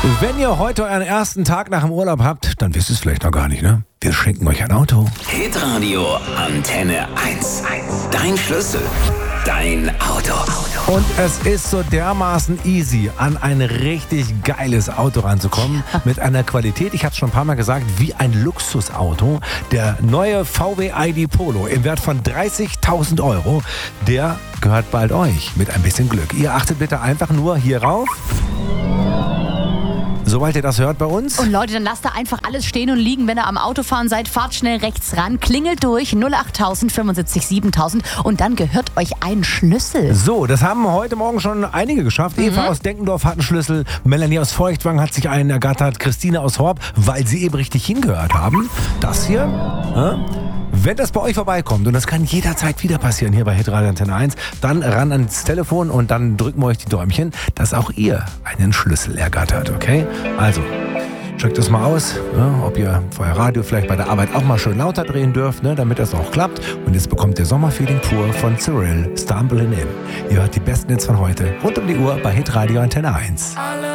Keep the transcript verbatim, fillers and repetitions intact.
Wenn ihr heute euren ersten Tag nach dem Urlaub habt, dann wisst ihr es vielleicht noch gar nicht, ne? Wir schenken euch ein Auto. Hitradio Antenne eins. Dein Schlüssel. Dein Auto. Und es ist so dermaßen easy, an ein richtig geiles Auto ranzukommen. Mit einer Qualität, ich hatte es schon ein paar Mal gesagt, wie ein Luxusauto. Der neue V W I D Polo im Wert von dreißigtausend Euro, der gehört bald euch mit ein bisschen Glück. Ihr achtet bitte einfach nur hier rauf. Sobald ihr das hört bei uns. Und Leute, dann lasst da einfach alles stehen und liegen, wenn ihr am Autofahren seid. Fahrt schnell rechts ran, klingelt durch null achttausend fünfundsiebzig siebentausend und dann gehört euch ein Schlüssel. So, das haben heute Morgen schon einige geschafft. Mhm. Eva aus Denkendorf hat einen Schlüssel, Melanie aus Feuchtwang hat sich einen ergattert, Christine aus Horb, weil sie eben richtig hingehört haben. Das hier, äh? Wenn das bei euch vorbeikommt, und das kann jederzeit wieder passieren hier bei Hitradio Antenne eins, dann ran ans Telefon und dann drücken wir euch die Däumchen, dass auch ihr einen Schlüssel ergattert, okay? Also, checkt das mal aus, ne, ob ihr euer Radio vielleicht bei der Arbeit auch mal schön lauter drehen dürft, ne, damit das auch klappt. Und jetzt bekommt ihr Sommerfeeling pur von Cyril, Stumbling In. Ihr hört die besten Hits von heute, rund um die Uhr bei Hitradio Antenne eins.